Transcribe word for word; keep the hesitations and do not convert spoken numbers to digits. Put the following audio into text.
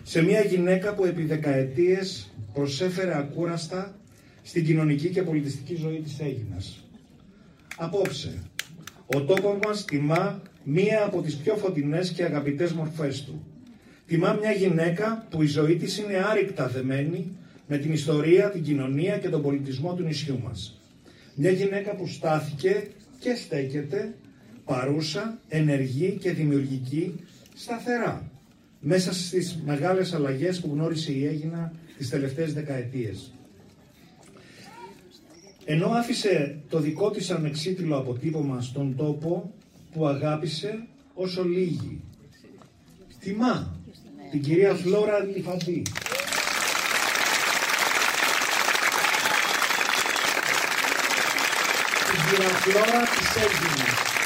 σε μια γυναίκα που επί δεκαετίες προσέφερε ακούραστα στην κοινωνική και πολιτιστική ζωή της Αίγινας. Απόψε, ο τόπος μας τιμά μία από τις πιο φωτεινές και αγαπητές μορφές του. Τιμά μια γυναίκα που η ζωή της είναι άρρηκτα δεμένη με την ιστορία, την κοινωνία και τον πολιτισμό του νησιού μας. Μια γυναίκα που στάθηκε και στέκεται παρούσα, ενεργή και δημιουργική, σταθερά, μέσα στις μεγάλες αλλαγές που γνώρισε η Αίγινα τις τελευταίες δεκαετίες. Ενώ άφησε το δικό της ανεξίτηλο αποτύπωμα στον τόπο που αγάπησε όσο λίγοι. Τιμά την κυρία Φλόρα Αντιφαντή. Την κυρία Φλόρα της Αίγινας.